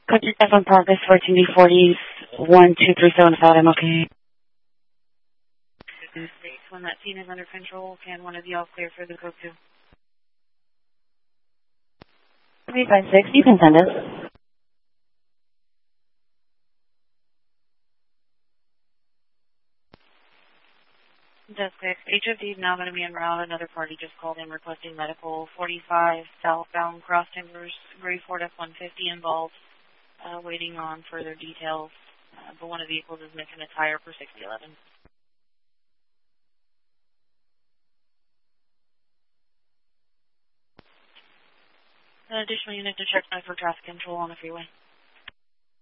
Contact on progress 14D40s 12375. I'm okay. When that scene is under control, can one of you all clear for the code 2? 356, you can send us. That's correct. HFD is now going to be en route. Another party just called in requesting medical. 45 southbound cross timbers, gray Ford F-150 involved, waiting on further details. But one of the vehicles is missing a tire for 6011. An additional unit to check for traffic control on the freeway.